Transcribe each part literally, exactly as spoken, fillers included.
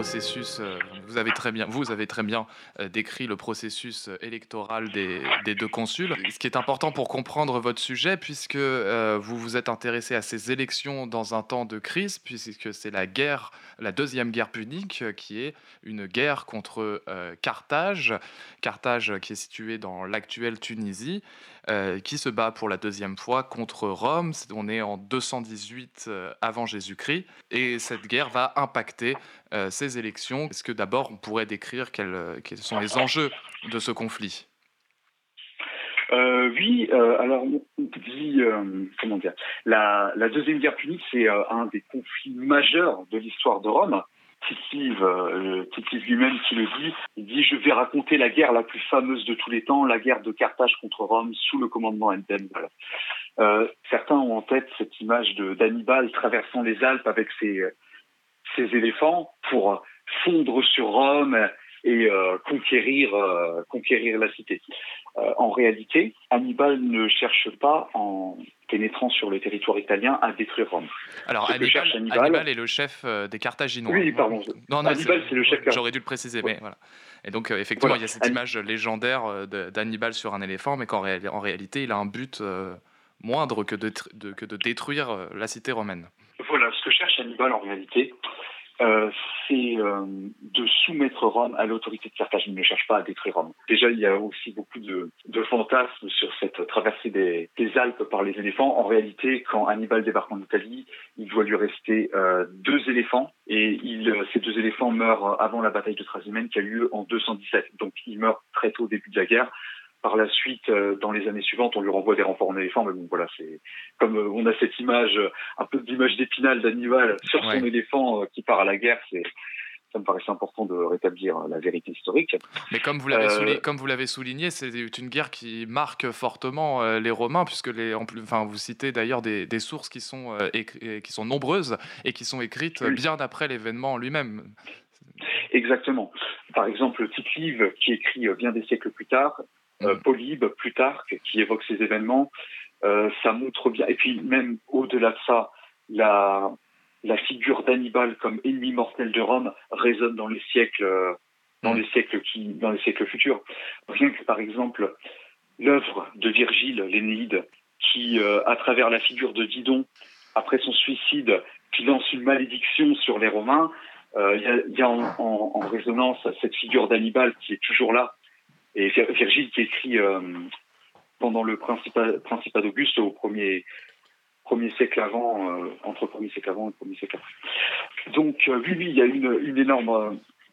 processus, euh, vous avez très bien, vous avez très bien euh, décrit le processus euh, électoral des, des deux consuls. Ce qui est important pour comprendre votre sujet, puisque euh, vous vous êtes intéressé à ces élections dans un temps de crise, puisque c'est la guerre, la deuxième guerre punique, euh, qui est une guerre contre euh, Carthage, Carthage euh, qui est située dans l'actuelle Tunisie, euh, qui se bat pour la deuxième fois contre Rome. C'est- On est en deux cent dix-huit euh, avant Jésus-Christ. Et cette guerre va impacter euh, ces élections. Est-ce que d'abord on pourrait décrire quels, euh, quels sont les enjeux de ce conflit? Euh, oui, euh, alors on dit euh, comment dire, la, la deuxième guerre punique, c'est euh, un des conflits majeurs de l'histoire de Rome. Tite-Live, euh, Tite-Live lui-même qui le dit, il dit je vais raconter la guerre la plus fameuse de tous les temps, la guerre de Carthage contre Rome sous le commandement d'Hannibal. Euh, certains ont en tête cette image de d'Hannibal traversant les Alpes avec ses ses éléphants pour fondre sur Rome et euh, conquérir euh, conquérir la cité. Euh, en réalité, Hannibal ne cherche pas, en pénétrant sur le territoire italien, à détruire Rome. Alors, Ce que Hannibal, cherche Hannibal... Hannibal est le chef euh, des Carthaginois. Oui, pardon. Non, non, c'est- Hannibal, c'est le chef... j'aurais dû le préciser, mais voilà. Et donc, euh, effectivement, Voilà. il y a cette Hann- image légendaire euh, de- d'Hannibal sur un éléphant, mais qu'en réa- en réalité, il a un but euh, moindre que de, tr- de- que de détruire euh, la cité romaine. Voilà, ce que cherche Hannibal en réalité, euh, c'est euh, de soumettre Rome à l'autorité de Carthage. Il ne cherche pas à détruire Rome. Déjà, il y a aussi beaucoup de, de fantasmes sur cette traversée des, des Alpes par les éléphants. En réalité, quand Hannibal débarque en Italie, il doit lui rester euh, deux éléphants, et il, ces deux éléphants meurent avant la bataille de Trasimène qui a lieu en deux cent dix-sept. Donc, il meurt très tôt au début de la guerre. Par la suite, euh, dans les années suivantes, on lui renvoie des renforts en éléphant, mais bon, voilà, c'est comme euh, on a cette image, euh, un peu d'image d'Épinal d'Hannibal sur son Ouais. éléphant euh, qui part à la guerre, c'est, ça me paraissait important de rétablir euh, la vérité historique. Mais comme vous l'avez Euh, souligné, comme vous l'avez souligné, c'est une guerre qui marque fortement euh, les Romains, puisque les, en plus, enfin, vous citez d'ailleurs des, des sources qui sont, euh, écri- qui sont nombreuses et qui sont écrites oui, bien après l'événement lui-même. exactement. Par exemple, Tite-Live, qui écrit euh, bien des siècles plus tard, euh, Mm. Polybe, Plutarque, qui évoque ces événements, euh, ça montre bien. Et puis même au-delà de ça, la, la figure d'Hannibal comme ennemi mortel de Rome résonne dans les siècles, euh, dans Mm. les siècles qui, dans les siècles futurs. Rien que par exemple l'œuvre de Virgile, l'Énéide, qui, euh, à travers la figure de Didon, après son suicide, qui lance une malédiction sur les Romains. Il euh, y a, y a en, en, en résonance cette figure d'Hannibal qui est toujours là. Et Virgile qui écrit euh, pendant le Principat, Principat d'Auguste au premier, premier siècle avant, euh, entre premier siècle avant et premier siècle après. Donc euh, oui, oui, il y a une, une énorme, euh,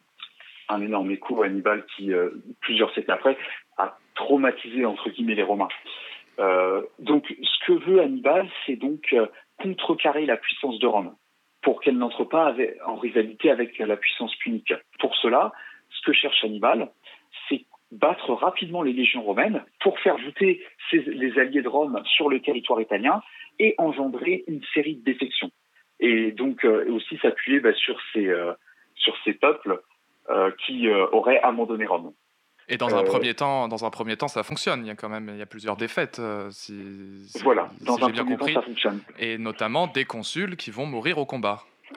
un énorme écho à Hannibal qui, euh, plusieurs siècles après, a traumatisé entre guillemets les Romains. Euh, donc ce que veut Hannibal, c'est donc euh, contrecarrer la puissance de Rome pour qu'elle n'entre pas avec, en rivalité avec la puissance punique. Pour cela, ce que cherche Hannibal, c'est battre rapidement les légions romaines pour faire voûter ces, les alliés de Rome sur le territoire italien et engendrer une série de défections. Et donc euh, aussi s'appuyer bah, sur, ces, euh, sur ces peuples euh, qui euh, auraient abandonné Rome. Et dans Euh, un premier temps, dans un premier temps, ça fonctionne. Il y a quand même, il y a plusieurs défaites, euh, si, si, voilà, dans si un j'ai bien premier compris, temps, ça fonctionne. et notamment des consuls qui vont mourir au combat.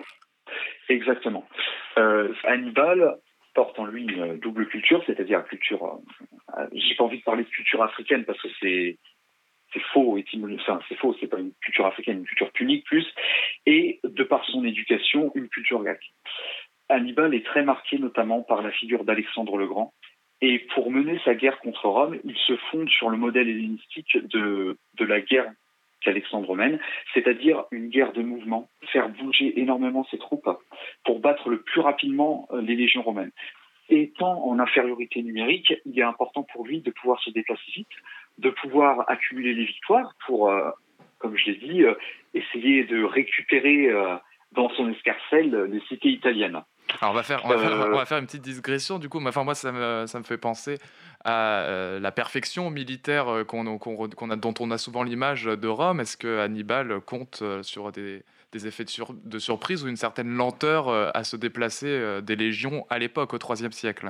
Exactement. Euh, Hannibal porte en lui une double culture, c'est-à-dire une culture. Euh, j'ai pas envie de parler de culture africaine parce que c'est c'est faux, enfin, c'est faux, c'est pas une culture africaine, une culture punique plus, et de par son éducation, une culture grecque. Hannibal est très marqué notamment par la figure d'Alexandre le Grand, et pour mener sa guerre contre Rome, il se fonde sur le modèle hellénistique de, de la guerre qu'Alexandre mène, c'est-à-dire une guerre de mouvement, faire bouger énormément ses troupes pour battre le plus rapidement les légions romaines. Étant en infériorité numérique, il est important pour lui de pouvoir se déplacer vite, de pouvoir accumuler les victoires pour, euh, comme je l'ai dit, euh, essayer de récupérer euh, dans son escarcelle les cités italiennes. Alors on va faire, on va, Euh, faire, on va faire une petite digression du coup. Enfin moi ça me, ça me fait penser à euh, la perfection militaire euh, qu'on, qu'on, qu'on a, dont on a souvent l'image de Rome. Est-ce que Hannibal compte euh, sur des, des effets de, sur, de surprise ou une certaine lenteur euh, à se déplacer euh, des légions à l'époque au troisième siècle?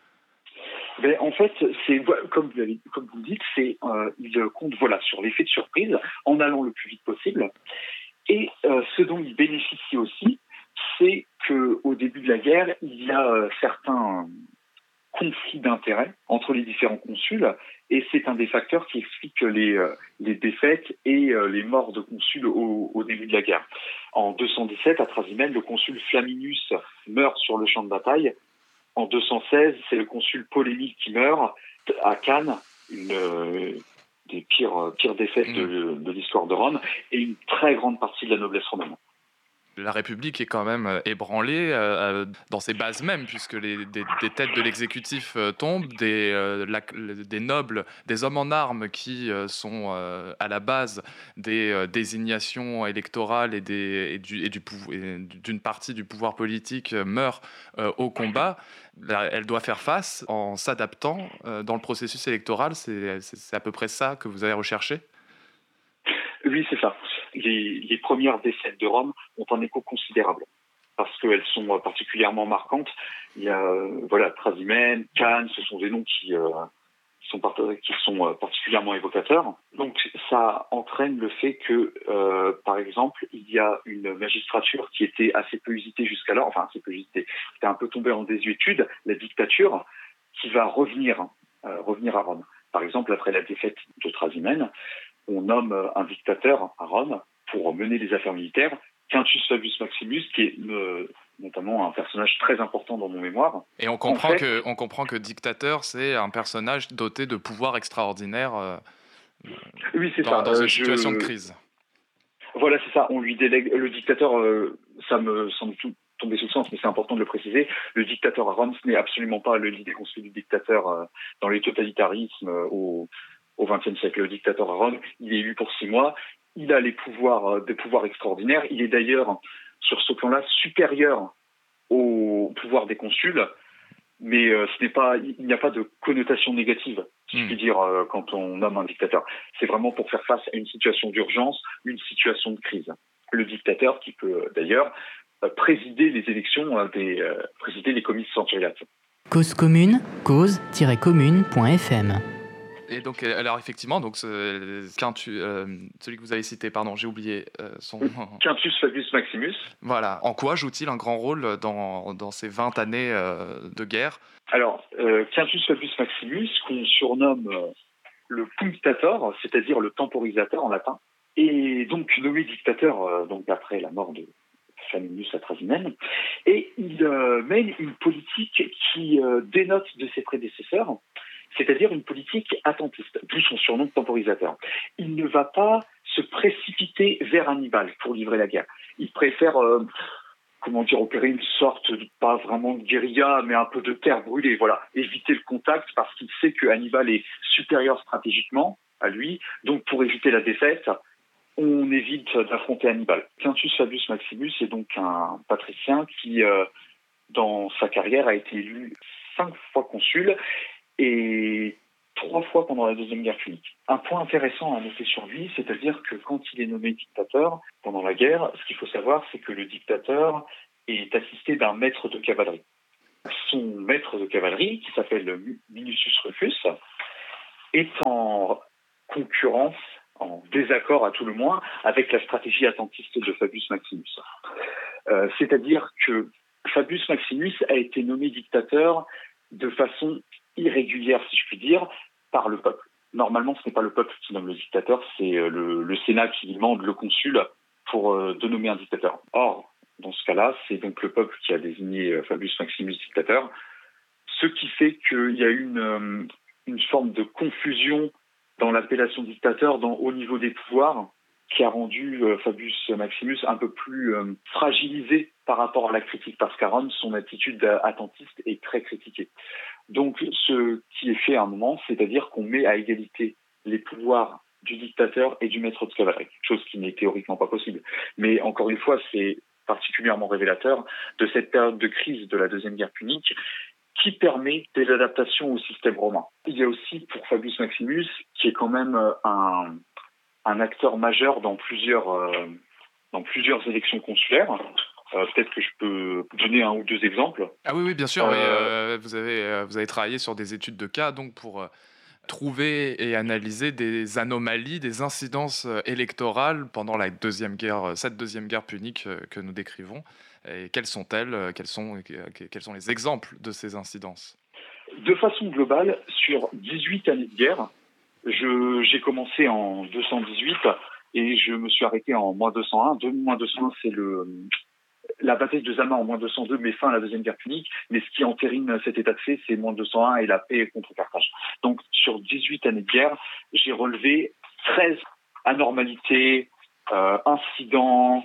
Ben, en fait, c'est comme vous, l'avez, comme vous le dites, c'est euh, il compte voilà sur l'effet de surprise en allant le plus vite possible. Et euh, ce dont il bénéficie aussi, c'est qu'au début de la guerre, il y a euh, certains conflits d'intérêts entre les différents consuls, et c'est un des facteurs qui explique les, euh, les défaites et euh, les morts de consuls au, au début de la guerre. En deux cent dix-sept, à Trasimène, le consul Flaminius meurt sur le champ de bataille. En deux cent seize, c'est le consul Polémique qui meurt à Cannes, une euh, des pires, pires défaites de, de l'histoire de Rome, et une très grande partie de la noblesse romaine. La République est quand même euh, ébranlée euh, dans ses bases mêmes, puisque les, des, des têtes de l'exécutif euh, tombent, des, euh, la, des nobles, des hommes en armes qui euh, sont euh, à la base des euh, désignations électorales et, des, et, du, et, du pouvo- et d'une partie du pouvoir politique euh, meurent euh, au combat. Là, elle doit faire face en s'adaptant euh, dans le processus électoral. C'est, c'est, c'est à peu près ça que vous avez recherché ? Oui, c'est ça. Les, les premières défaites de Rome ont un écho considérable parce qu'elles sont particulièrement marquantes. Il y a, euh, voilà, Trasimène, Cannes, ce sont des noms qui, euh, qui, sont, part- qui sont particulièrement évocateurs. Donc, ça entraîne le fait que, euh, par exemple, il y a une magistrature qui était assez peu usitée jusqu'alors, enfin, assez peu usitée, qui était un peu tombée en désuétude, la dictature, qui va revenir, euh, revenir à Rome. Par exemple, après la défaite de Trasimène, on nomme un dictateur à Rome pour mener les affaires militaires, Quintus Fabius Maximus, qui est euh, notamment un personnage très important dans mon mémoire. Et on comprend, en fait, que, on comprend que dictateur, c'est un personnage doté de pouvoirs extraordinaires euh, oui, c'est dans, ça. dans une Euh, situation je... de crise. Voilà, c'est ça. On lui délègue le dictateur. Euh, ça me semble tout tomber sous le sens, mais c'est important de le préciser. Le dictateur à Rome, ce n'est absolument pas l'idée qu'on se fait du dictateur euh, dans les totalitarismes euh, au au vingtième siècle. Le dictateur à Rome, il est élu pour six mois. Il a les pouvoirs, euh, des pouvoirs extraordinaires. Il est d'ailleurs, sur ce plan-là, supérieur au pouvoir des consuls. Mais euh, ce n'est pas, il n'y a pas de connotation négative, si je puis dire, euh, quand on nomme un dictateur. C'est vraiment pour faire face à une situation d'urgence, une situation de crise. Le dictateur qui peut euh, d'ailleurs euh, présider les élections, euh, des, euh, présider les comices centuriates. Cause commune, cause-commune point f m. Et donc, alors effectivement, donc ce, Quintus, euh, celui que vous avez cité, pardon, j'ai oublié euh, son... Quintus Fabius Maximus. Voilà. En quoi joue-t-il un grand rôle dans, dans ces vingt années euh, de guerre ? Alors, euh, Quintus Fabius Maximus, qu'on surnomme euh, le punctator, c'est-à-dire le temporisateur en latin, est donc nommé dictateur euh, donc après la mort de Flaminius à Trasimène, et il euh, mène une politique qui euh, dénote de ses prédécesseurs, c'est-à-dire une politique attentiste, d'où son surnom de temporisateur. Il ne va pas se précipiter vers Hannibal pour livrer la guerre. Il préfère, euh, comment dire, opérer une sorte, de, pas vraiment de guérilla, mais un peu de terre brûlée, voilà, éviter le contact parce qu'il sait que Hannibal est supérieur stratégiquement à lui, donc pour éviter la défaite, on évite d'affronter Hannibal. Quintus Fabius Maximus est donc un patricien qui, euh, dans sa carrière, a été élu cinq fois consul, et trois fois pendant la Deuxième Guerre punique. Un point intéressant à noter sur lui, c'est-à-dire que quand il est nommé dictateur pendant la guerre, ce qu'il faut savoir, c'est que le dictateur est assisté d'un maître de cavalerie. Son maître de cavalerie, qui s'appelle Minucius Rufus, est en concurrence, en désaccord à tout le moins, avec la stratégie attentiste de Fabius Maximus. Euh, c'est-à-dire que Fabius Maximus a été nommé dictateur de façon irrégulière, si je puis dire, par le peuple. Normalement, ce n'est pas le peuple qui nomme le dictateur, c'est le, le Sénat qui demande le consul pour euh, de nommer un dictateur. Or, dans ce cas-là, c'est donc le peuple qui a désigné euh, Fabius Maximus dictateur, ce qui fait qu'il y a une, euh, une forme de confusion dans l'appellation dictateur dans, au niveau des pouvoirs, qui a rendu euh, Fabius Maximus un peu plus euh, fragilisé par rapport à la critique, parce qu'à Rome, son attitude attentiste est très critiquée. Donc, ce qui est fait à un moment, c'est-à-dire qu'on met à égalité les pouvoirs du dictateur et du maître de cavalerie, chose qui n'est théoriquement pas possible. Mais encore une fois, c'est particulièrement révélateur de cette période de crise de la Deuxième Guerre punique qui permet des adaptations au système romain. Il y a aussi, pour Fabius Maximus, qui est quand même un, un acteur majeur dans plusieurs, euh, dans plusieurs élections consulaires. Euh, peut-être que je peux donner un ou deux exemples. Ah oui, oui, bien sûr. Euh... Mais, euh, vous, avez, euh, vous avez travaillé sur des études de cas donc pour, trouver et analyser des anomalies, des incidences euh, électorales pendant la deuxième guerre, euh, cette deuxième guerre punique euh, que nous décrivons. Et quelles sont-elles? euh, Quels sont, euh, quels sont les exemples de ces incidences? De façon globale, sur dix-huit années de guerre, je, j'ai commencé en deux cent dix-huit et je me suis arrêté en moins deux cent un. De, moins deux cent un, c'est le, la bataille de Zama en moins deux cent deux met fin à la deuxième guerre punique, mais ce qui entérine cet état de fait, c'est moins deux cent un et la paix contre Carthage. Donc, sur dix-huit années de guerre, j'ai relevé treize anormalités, euh, incidents.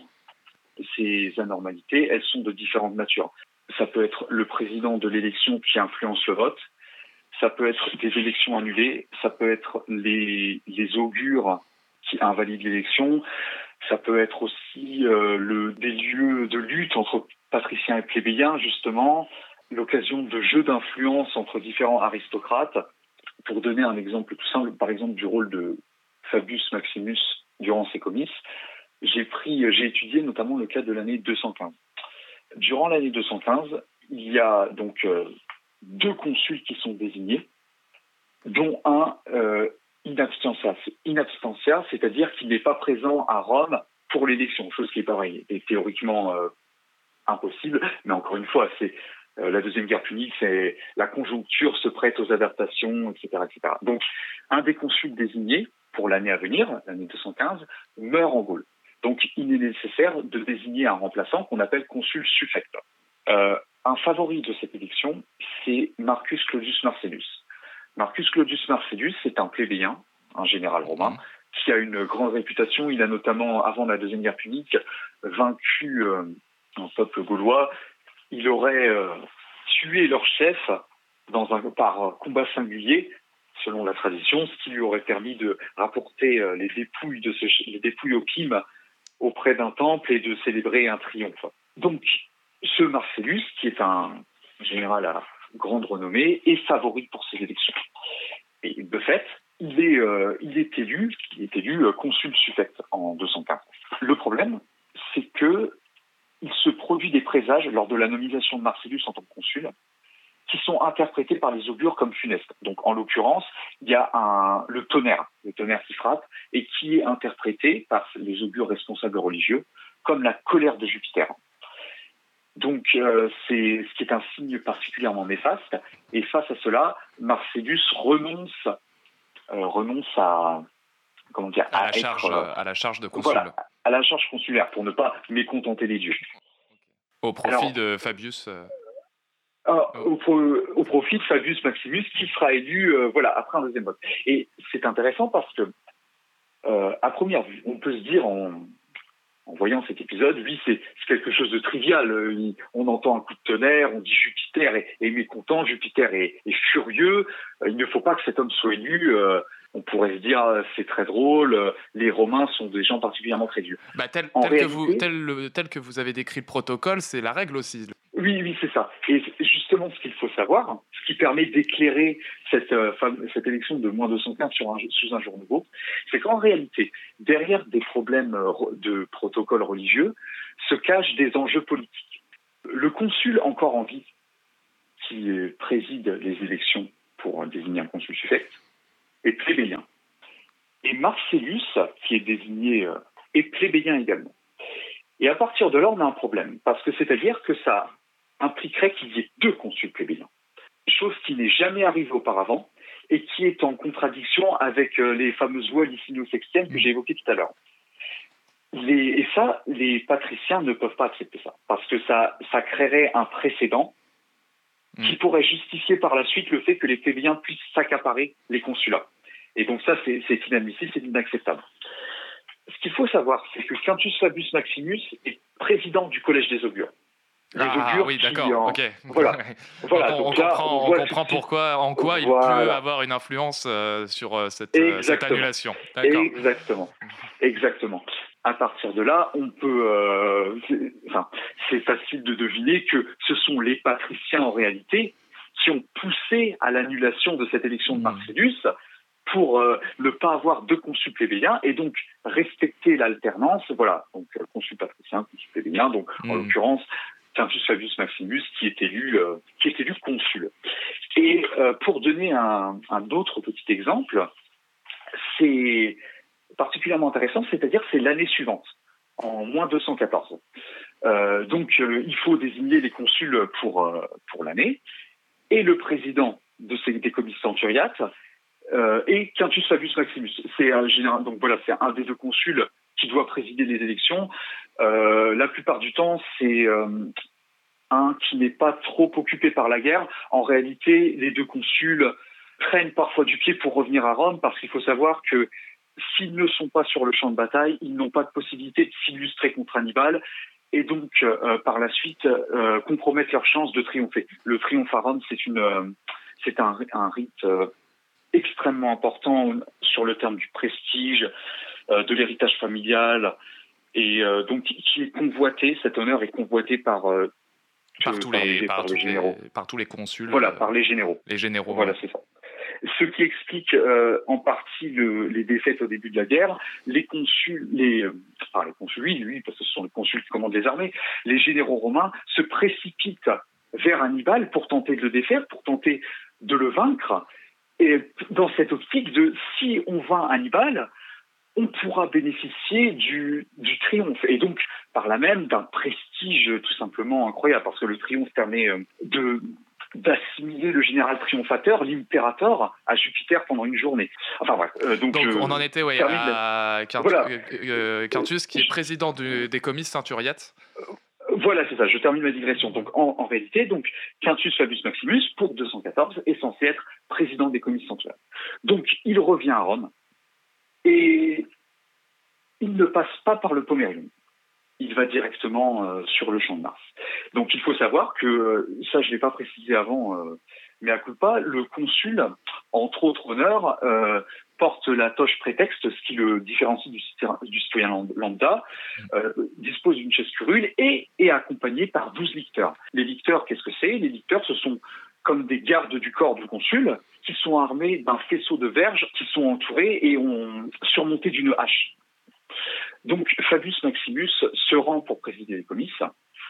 Ces anormalités, elles sont de différentes natures. Ça peut être le président de l'élection qui influence le vote, ça peut être des élections annulées, ça peut être les, les augures qui invalident l'élection, ça peut être aussi euh, le, des lieux de lutte entre patriciens et plébéiens, justement, l'occasion de jeux d'influence entre différents aristocrates. Pour donner un exemple tout simple, par exemple du rôle de Fabius Maximus durant ses comices, j'ai pris, j'ai étudié notamment le cas de l'année deux cent quinze. Durant l'année deux cent quinze, il y a donc euh, deux consuls qui sont désignés, dont un euh, in absentia, in absentia, c'est-à-dire qu'il n'est pas présent à Rome pour l'élection, chose qui est pareil, est théoriquement euh, impossible, mais encore une fois, c'est euh, la deuxième guerre punique, c'est la conjoncture se prête aux adaptations, et cetera, et cetera. Donc, un des consuls désignés pour l'année à venir, l'année deux cent quinze, meurt en Gaule. Donc, il est nécessaire de désigner un remplaçant qu'on appelle consul suffect. Euh, un favori de cette élection, c'est Marcus Claudius Marcellus. Marcus Claudius Marcellus, c'est un plébéien, un général romain, qui a une grande réputation. Il a notamment, avant la deuxième guerre punique, vaincu euh, un peuple gaulois. Il aurait euh, tué leur chef dans un, par combat singulier, selon la tradition, ce qui lui aurait permis de rapporter euh, les dépouilles de ce, les dépouilles au Kim auprès d'un temple et de célébrer un triomphe. Donc, ce Marcellus, qui est un général à grande renommée, est favori pour ces élections. Et de fait, il est, euh, il est élu, il est élu euh, consul suffect en deux cent quinze. Le problème, c'est que il se produit des présages lors de la nomination de Marcellus en tant que consul, qui sont interprétés par les augures comme funestes. Donc, en l'occurrence, il y a un, le tonnerre, le tonnerre qui frappe, et qui est interprété par les augures responsables religieux comme la colère de Jupiter. Donc, euh, c'est ce qui est un signe particulièrement néfaste. Et face à cela, Marcellus renonce, euh, renonce à, comment dire, à, à la être, charge, euh, à la charge de consul. Voilà, à la charge consulaire, pour ne pas mécontenter les dieux. Au profit Alors, de Fabius. Euh... Alors, Oh. au, pro, au profit de Fabius Maximus, qui sera élu euh, voilà, après un deuxième vote. Et c'est intéressant parce que, euh, à première vue, on peut se dire en, en voyant cet épisode, oui, c'est, c'est quelque chose de trivial. Euh, il, on entend un coup de tonnerre, on dit Jupiter est, est mécontent, Jupiter est, est furieux, euh, il ne faut pas que cet homme soit élu. Euh, on pourrait se dire, euh, c'est très drôle, euh, les Romains sont des gens particulièrement très vieux. Bah, tel, en tel, réalité, que vous, tel, le, tel que vous avez décrit le protocole, c'est la règle aussi. Oui, oui, c'est ça. Et justement, ce qu'il faut savoir, ce qui permet d'éclairer cette, euh, cette élection de moins deux cent quinze sur un, sous un jour nouveau, c'est qu'en réalité, derrière des problèmes de protocole religieux, se cachent des enjeux politiques. Le consul encore en vie, qui préside les élections pour désigner un consul suffect, est plébéien. Et Marcellus, qui est désigné, euh, est plébéien également. Et à partir de là, on a un problème, parce que c'est-à-dire que ça impliquerait qu'il y ait deux consuls plébéiens, chose qui n'est jamais arrivée auparavant et qui est en contradiction avec euh, les fameuses lois licino-sextiennes que j'ai évoquées tout à l'heure. Les, et ça, les patriciens ne peuvent pas accepter ça, parce que ça, ça créerait un précédent mmh. qui pourrait justifier par la suite le fait que les plébéiens puissent s'accaparer les consulats. Et donc ça, c'est, c'est inadmissible, c'est inacceptable. Ce qu'il faut savoir, c'est que Quintus Fabius Maximus est président du Collège des augures. Les ah augures oui, d'accord, qui, en... ok. Voilà. voilà. Donc, on, donc on là, comprend, on on comprend pourquoi, en quoi voilà. il peut avoir une influence euh, sur euh, cette, euh, cette annulation. D'accord. Exactement. Exactement. À partir de là, on peut, euh, c'est, enfin, c'est facile de deviner que ce sont les patriciens en réalité qui ont poussé à l'annulation de cette élection de Marcellus pour euh, ne pas avoir de consul plébéien et donc respecter l'alternance. Voilà, donc euh, consul patricien, consul plébéien. Donc, mmh. en l'occurrence, Quintus Fabius Maximus qui est élu, euh, qui est élu consul. Et euh, pour donner un, un autre petit exemple, c'est particulièrement intéressant, c'est-à-dire c'est l'année suivante, en moins deux cent quatorze. Euh, donc euh, il faut désigner les consuls pour, euh, pour l'année, et le président de ces, des comices centuriates euh, est Quintus Fabius Maximus. C'est un général, donc voilà, c'est un des deux consuls qui doit présider les élections. Euh, la plupart du temps, c'est euh, un qui n'est pas trop occupé par la guerre. En réalité, les deux consuls traînent parfois du pied pour revenir à Rome, parce qu'il faut savoir que s'ils ne sont pas sur le champ de bataille, ils n'ont pas de possibilité de s'illustrer contre Hannibal, et donc euh, par la suite euh, compromettent leurs chances de triompher. Le triomphe à Rome, c'est une, euh, c'est un, un rite euh, extrêmement important sur le terme du prestige, euh, de l'héritage familial, et euh, donc qui est convoité. Cet honneur est convoité par euh, par, tous les, par, par, les les généraux, les, par tous les consuls. Voilà, euh, par les généraux. Les généraux. Voilà, c'est ça. Ce qui explique euh, en partie le, les défaites au début de la guerre. Les consuls, les, euh, enfin les consuls, oui, lui, parce que ce sont les consuls qui commandent les armées, les généraux romains se précipitent vers Hannibal pour tenter de le défaire, pour tenter de le vaincre. Et dans cette optique de, si on vainc Hannibal, on pourra bénéficier du, du triomphe, et donc par là même d'un prestige tout simplement incroyable, parce que le triomphe permet de d'assimiler le général triomphateur, l'impérator, à Jupiter pendant une journée. Enfin bref. Euh, donc, donc euh, on en était ouais, à Quint voilà. euh, Quintus, qui est président du, des comices centuriates. Voilà, c'est ça, je termine ma digression. Donc, en, en réalité, donc, Quintus Fabius Maximus, pour deux cent quatorze, est censé être président des comices centuriates. Donc, il revient à Rome, et il ne passe pas par le Pomerium. Il va directement euh, sur le champ de Mars. Donc, il faut savoir que, ça, je ne l'ai pas précisé avant, euh, mais à culpa, le consul, entre autres honneurs, euh, porte la toche prétexte, ce qui le différencie du, du citoyen lambda, euh, dispose d'une chaise curule et est accompagné par douze licteurs. Les licteurs, qu'est-ce que c'est? Les licteurs, ce sont comme des gardes du corps du consul, qui sont armés d'un faisceau de verges, qui sont entourés et ont surmonté d'une hache. Donc Fabius Maximus se rend pour présider les comices,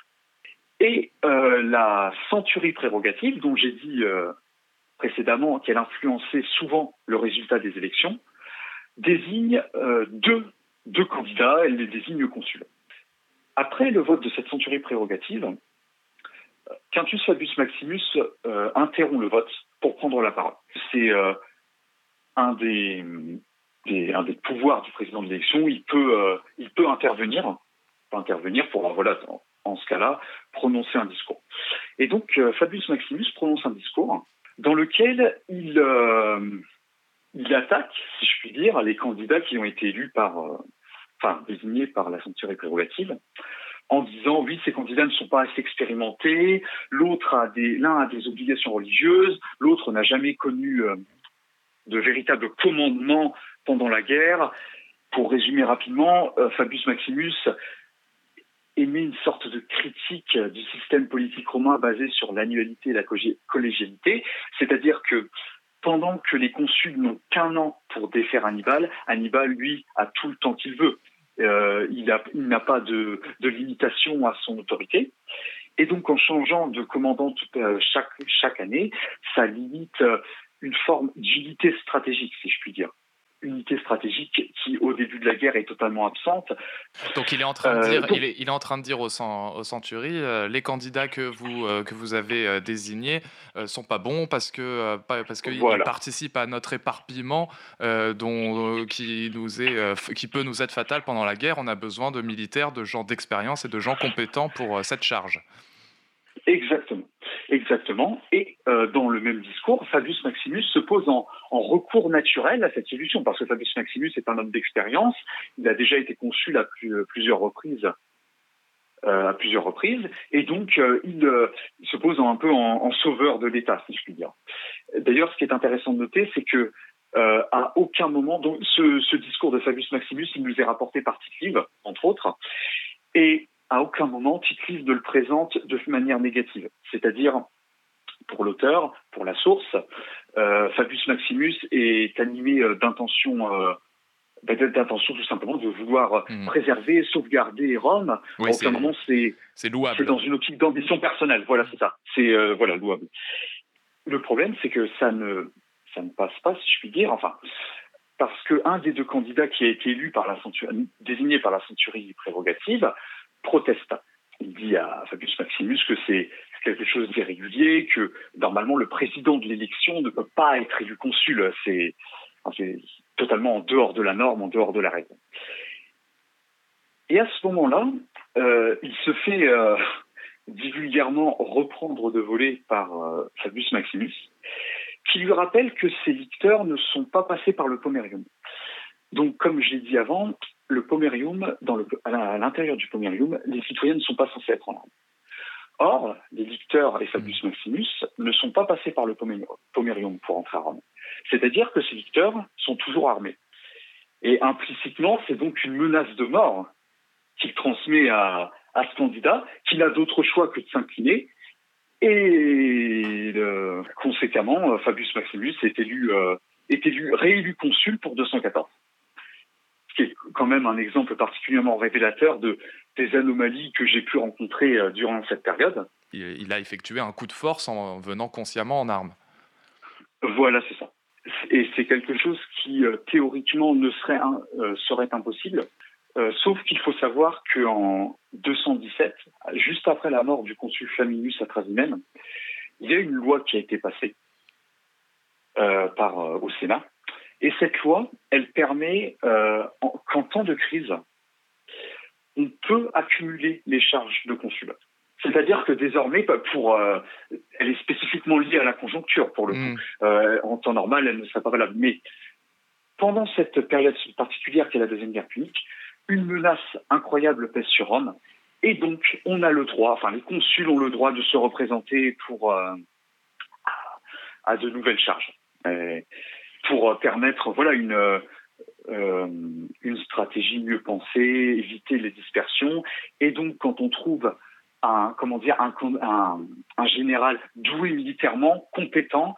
et euh, la centurie prérogative, dont j'ai dit euh, précédemment qu'elle influençait souvent le résultat des élections, désigne euh, deux, deux candidats, elle les désigne consuls. Après le vote de cette centurie prérogative, Quintus Fabius Maximus euh, interrompt le vote pour prendre la parole. C'est euh, un des... Des, un des pouvoirs du président de l'élection. Il peut, euh, il peut intervenir, peut intervenir pour, voilà, en, en ce cas-là, prononcer un discours. Et donc, euh, Fabius Maximus prononce un discours dans lequel il, euh, il attaque, si je puis dire, les candidats qui ont été élus par, euh, enfin, désignés par la centurie prérogative, en disant, oui, ces candidats ne sont pas assez expérimentés, l'autre a des, l'un a des obligations religieuses, l'autre n'a jamais connu euh, de véritable commandement pendant la guerre. Pour résumer rapidement, euh, Fabius Maximus émet une sorte de critique du système politique romain basé sur l'annualité et la collégialité, c'est-à-dire que pendant que les consuls n'ont qu'un an pour défaire Hannibal, Hannibal, lui, a tout le temps qu'il veut. Euh, il, a, il n'a pas de, de limitation à son autorité. Et donc, en changeant de commandant tout, euh, chaque, chaque année, ça limite euh, une forme d'unité stratégique, si je puis dire. Unité stratégique qui, au début de la guerre, est totalement absente. Donc, il est en train de dire, euh, donc, il, est, il est en train de dire aux, aux centuries, euh, les candidats que vous euh, que vous avez euh, désignés euh, sont pas bons parce que euh, parce qu'ils voilà. participent à notre éparpillement, euh, dont euh, qui nous est euh, qui peut nous être fatal pendant la guerre. On a besoin de militaires, de gens d'expérience et de gens compétents pour euh, cette charge. Exactement. Exactement. Et euh, dans le même discours, Fabius Maximus se pose en, en recours naturel à cette solution, parce que Fabius Maximus est un homme d'expérience. Il a déjà été consul à plus, plusieurs reprises, euh, à plusieurs reprises, et donc euh, il, euh, il se pose en, un peu en, en sauveur de l'État, si je puis dire. D'ailleurs, ce qui est intéressant de noter, c'est que euh, à aucun moment, donc ce, ce discours de Fabius Maximus, il nous est rapporté par Tite-Live, entre autres, et à aucun moment, Tite-Live ne le présente de manière négative. C'est-à-dire, pour l'auteur, pour la source, euh, Fabius Maximus est animé euh, d'intention, euh, d'intention tout simplement de vouloir mmh. préserver, sauvegarder Rome. Oui, à aucun moment, c'est, c'est louable. C'est dans une optique d'ambition personnelle. Voilà, c'est ça. C'est euh, voilà, louable. le problème, c'est que ça ne, ça ne passe pas, si je puis dire. Enfin, parce qu'un des deux candidats qui a été élu par la centurie, désigné par la centurie prérogative proteste. Il dit à Fabius Maximus que c'est quelque chose d'irrégulier, que normalement le président de l'élection ne peut pas être élu consul. C'est, enfin, c'est totalement en dehors de la norme, en dehors de la règle. Et à ce moment-là, euh, il se fait euh, vulgairement reprendre de volée par euh, Fabius Maximus, qui lui rappelle que ses licteurs ne sont pas passés par le pomerium. Donc, comme je l'ai dit avant, le pomerium, dans le, à l'intérieur du pomerium, les citoyens ne sont pas censés être en armes. Or, les licteurs et Fabius Maximus ne sont pas passés par le pomerium pour entrer à Rome. C'est-à-dire que ces licteurs sont toujours armés. Et implicitement, c'est donc une menace de mort qu'il transmet à, à ce candidat, qui n'a d'autre choix que de s'incliner. Et euh, conséquemment, Fabius Maximus est élu, euh, est élu, réélu consul pour deux cent quatorze. Ce qui est quand même un exemple particulièrement révélateur de, des anomalies que j'ai pu rencontrer euh, durant cette période. Il, il a effectué un coup de force en venant consciemment en armes. Voilà, c'est ça. Et c'est quelque chose qui, euh, théoriquement, ne serait, un, euh, serait impossible. Euh, sauf qu'il faut savoir qu'en deux cent dix-sept, juste après la mort du consul Flaminius à Trasimène, il y a une loi qui a été passée euh, par, euh, au Sénat. Et cette loi, elle permet euh, en, qu'en temps de crise, on peut accumuler les charges de consulat. C'est-à-dire que désormais, pour, euh, elle est spécifiquement liée à la conjoncture, pour le mmh. coup. Euh, en temps normal, elle ne serait pas valable. Mais pendant cette période particulière qu'est la Deuxième Guerre punique, une menace incroyable pèse sur Rome, et donc on a le droit, enfin les consuls ont le droit de se représenter pour euh, à, à de nouvelles charges, et pour permettre voilà une euh, une stratégie mieux pensée, éviter les dispersions, et donc quand on trouve un comment dire un un, un général doué militairement, compétent,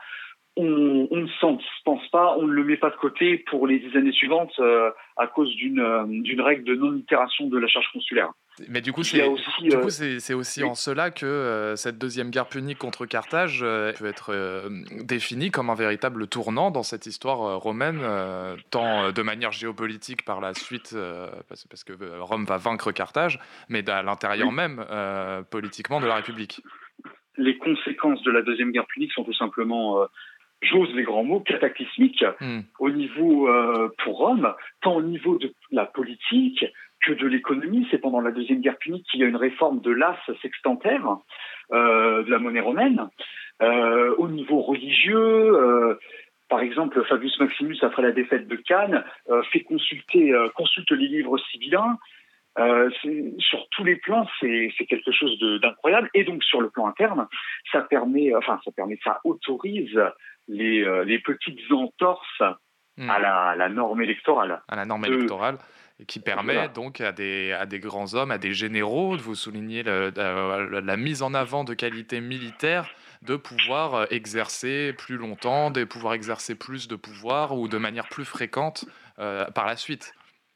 on, on ne s'en pense pas, on ne le met pas de côté pour les dix années suivantes euh, à cause d'une, euh, d'une règle de non-itération de la charge consulaire. Mais du coup, c'est, aussi, du coup, c'est, c'est aussi oui. en cela que euh, cette deuxième guerre punique contre Carthage euh, peut être euh, définie comme un véritable tournant dans cette histoire euh, romaine, euh, tant euh, de manière géopolitique par la suite, euh, parce, parce que Rome va vaincre Carthage, mais à l'intérieur oui. même, euh, politiquement, de la République. Les conséquences de la deuxième guerre punique sont tout simplement... Euh, j'ose les grands mots, cataclysmiques mmh. au niveau, euh, pour Rome, tant au niveau de la politique que de l'économie. C'est pendant la Deuxième Guerre punique qu'il y a une réforme de l'as sextantaire, euh, de la monnaie romaine. Euh, au niveau religieux, euh, par exemple, Fabius Maximus, après la défaite de Cannes, euh, fait consulter, euh, consulte les livres sibyllins. Euh, c'est, sur tous les plans, c'est, c'est quelque chose de, d'incroyable. Et donc, sur le plan interne, ça permet, enfin, ça permet, ça autorise les, euh, les petites entorses mmh. à, la, à la norme électorale. À la norme de... électorale, et qui permet voilà. donc à des, à des grands hommes, à des généraux, de vous souligner le, la, la mise en avant de qualités militaires, de pouvoir exercer plus longtemps, de pouvoir exercer plus de pouvoir ou de manière plus fréquente euh, par la suite.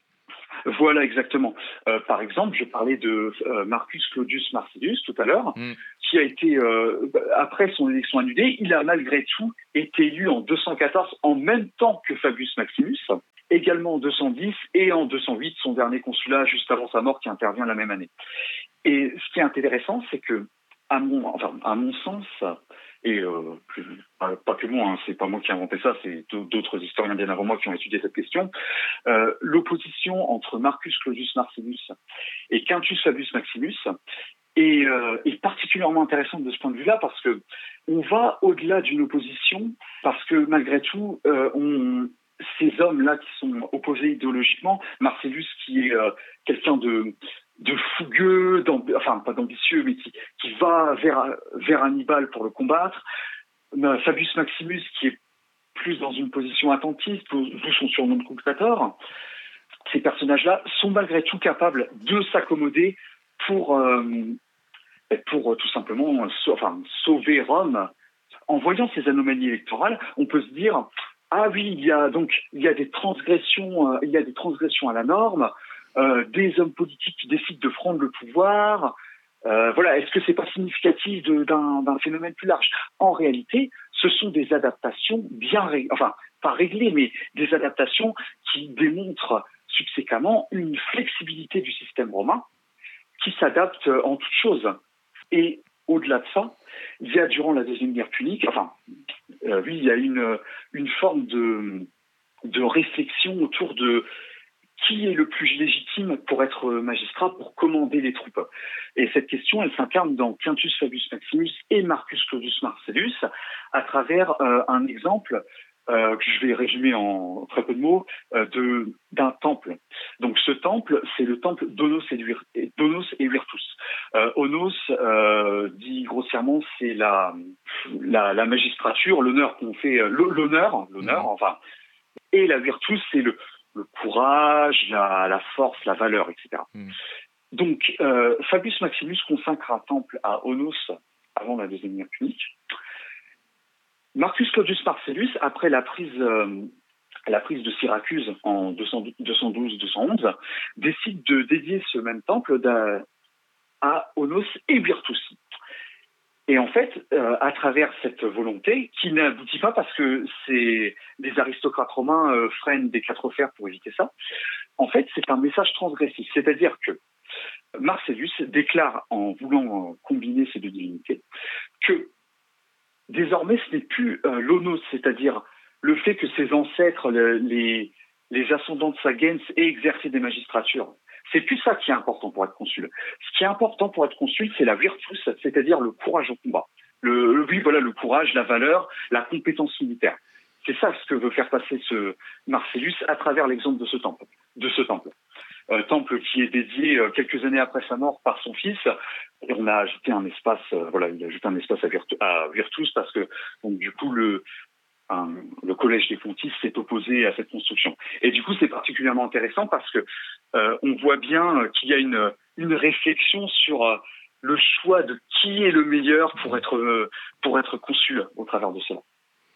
Voilà, exactement. Euh, par exemple, je parlais de euh, Marcus Claudius Marcellus tout à l'heure, mm. qui a été, euh, après son élection annulée, il a malgré tout été élu en deux cent quatorze en même temps que Fabius Maximus, également en deux cent dix et en deux cent huit, son dernier consulat juste avant sa mort qui intervient la même année. Et ce qui est intéressant, c'est que, à mon, enfin, à mon sens, et euh, plus, pas que moi, hein, c'est pas moi qui ai inventé ça, c'est d'autres historiens bien avant moi qui ont étudié cette question, euh, l'opposition entre Marcus Claudius Marcellus et Quintus Fabius Maximus est, euh, est particulièrement intéressante de ce point de vue-là parce que on va au-delà d'une opposition, parce que malgré tout, euh, on, ces hommes-là qui sont opposés idéologiquement, Marcellus qui est euh, quelqu'un de de fougueux, enfin pas d'ambitieux, mais qui, qui va vers, vers Hannibal pour le combattre. Fabius Maximus qui est plus dans une position attentiste, d'où son surnom de Cunctator. Ces personnages-là sont malgré tout capables de s'accommoder pour, euh, pour tout simplement enfin, sauver Rome. En voyant ces anomalies électorales, on peut se dire ah oui, il y a donc il y a des transgressions, euh, il y a des transgressions à la norme. Euh, des hommes politiques qui décident de prendre le pouvoir, Euh, voilà, est-ce que c'est pas significatif de, d'un, d'un phénomène plus large? En réalité, ce sont des adaptations bien réglées, enfin pas réglées, mais des adaptations qui démontrent subséquemment une flexibilité du système romain qui s'adapte en toutes choses. Et au-delà de ça, il y a durant la Deuxième Guerre punique, enfin, euh, oui, il y a une, une forme de, de réflexion autour de qui est le plus légitime pour être magistrat, pour commander les troupes. Et cette question, elle s'incarne dans Quintus Fabius Maximus et Marcus Claudius Marcellus à travers euh, un exemple euh, que je vais résumer en très peu de mots, euh, de, d'un temple. Donc ce temple, c'est le temple d'Onos et, d'Onos et Virtus. Euh, Onos, euh, dit grossièrement, c'est la, la, la magistrature, l'honneur qu'on fait, l'honneur, l'honneur, mmh. enfin, et la Virtus, c'est le le courage, la, la force, la valeur, et cetera. Mmh. Donc, euh, Fabius Maximus consacre un temple à Onos avant la Deuxième Guerre punique. Marcus Claudius Marcellus, après la prise, euh, la prise de Syracuse en deux cent douze deux cent onze, décide de dédier ce même temple à Onos et Virtus. Et en fait, euh, à travers cette volonté, qui n'aboutit pas parce que c'est les aristocrates romains euh, freinent des quatre fers pour éviter ça, en fait, c'est un message transgressif. C'est-à-dire que Marcellus déclare, en voulant combiner ces deux divinités, que désormais, ce n'est plus euh, l'onos, c'est-à-dire le fait que ses ancêtres, le, les, les ascendants de Sagens, aient exercé des magistratures. C'est plus ça qui est important pour être consul. Ce qui est important pour être consul, c'est la virtus, c'est-à-dire le courage au combat. Le, le, oui, voilà, le courage, la valeur, la compétence militaire. C'est ça ce que veut faire passer ce Marcellus à travers l'exemple de ce temple. De ce temple. Euh, temple qui est dédié euh, quelques années après sa mort par son fils. Et on a ajouté un espace, euh, voilà, il a ajouté un espace à, Virtu- à Virtus parce que donc du coup le Un, le collège des pontifes s'est opposé à cette construction. Et du coup, c'est particulièrement intéressant parce que euh, on voit bien qu'il y a une, une réflexion sur euh, le choix de qui est le meilleur pour être, euh, pour être consul au travers de cela.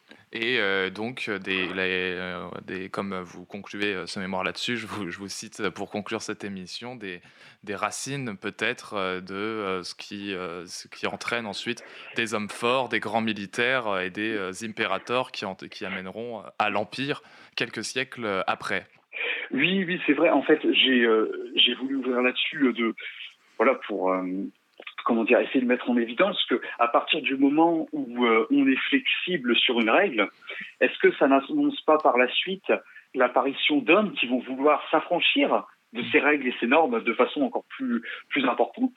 Et euh, donc, des, les, euh, des, comme vous concluez ce mémoire là-dessus, je vous, je vous cite pour conclure cette émission, des, des racines peut-être de euh, ce, qui, euh, ce qui entraîne ensuite des hommes forts, des grands militaires et des euh, impérators qui, en, qui amèneront à l'Empire quelques siècles après. Oui, oui, c'est vrai. En fait, j'ai, euh, j'ai voulu ouvrir là-dessus de, voilà, pour... Euh, comment dire, essayer de mettre en évidence que à partir du moment où euh, on est flexible sur une règle, est-ce que ça n'annonce pas par la suite l'apparition d'hommes qui vont vouloir s'affranchir de ces règles et ces normes de façon encore plus plus importante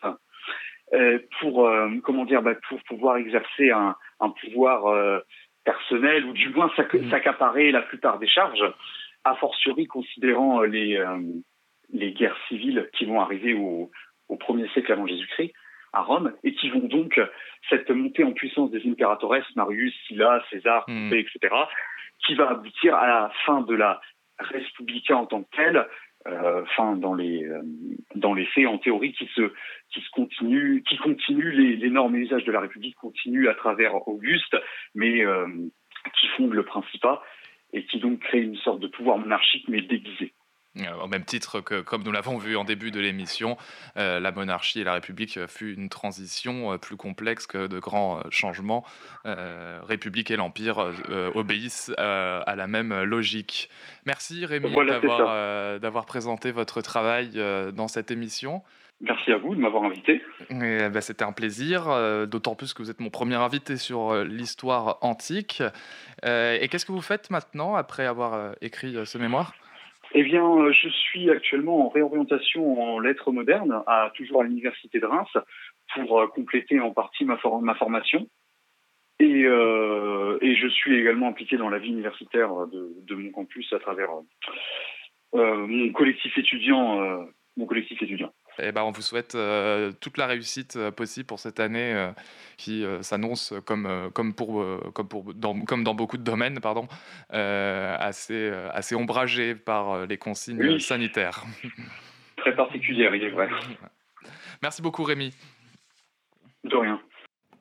euh, pour euh, comment dire, bah, pour pouvoir exercer un, un pouvoir euh, personnel ou du moins s'ac- s'accaparer la plupart des charges, a fortiori considérant les euh, les guerres civiles qui vont arriver au au premier siècle avant Jésus-Christ à Rome, et qui vont donc, cette montée en puissance des impératores, Marius, Sylla, César, Pompée, mmh. et cetera, qui va aboutir à la fin de la Respublica en tant que telle, euh, fin dans les, euh, dans les faits, en théorie, qui se, qui se continue, qui continue les, les normes et usages de la République continuent à travers Auguste, mais euh, qui fonde le Principat, et qui donc crée une sorte de pouvoir monarchique, mais déguisé. Au même titre que, comme nous l'avons vu en début de l'émission, euh, la monarchie et la République fut une transition euh, plus complexe que de grands euh, changements. Euh, République et l'Empire euh, obéissent euh, à la même logique. Merci Rémi voilà, d'avoir, euh, d'avoir présenté votre travail euh, dans cette émission. Merci à vous de m'avoir invité. Et, bah, c'était un plaisir, euh, d'autant plus que vous êtes mon premier invité sur euh, l'histoire antique. Euh, et qu'est-ce que vous faites maintenant après avoir euh, écrit euh, ce mémoire ? Eh bien, je suis actuellement en réorientation en lettres modernes, à, toujours à l'université de Reims, pour euh, compléter en partie ma, for- ma formation. Et, euh, et je suis également impliqué dans la vie universitaire de, de mon campus à travers euh, mon collectif étudiant. Euh, mon collectif étudiant. Eh ben, on vous souhaite euh, toute la réussite euh, possible pour cette année euh, qui euh, s'annonce comme, euh, comme, pour, euh, comme, pour, dans, comme dans beaucoup de domaines, pardon, euh, assez, euh, assez ombragée par les consignes oui. sanitaires. Très particulière, il est vrai. Merci beaucoup Rémi. De rien.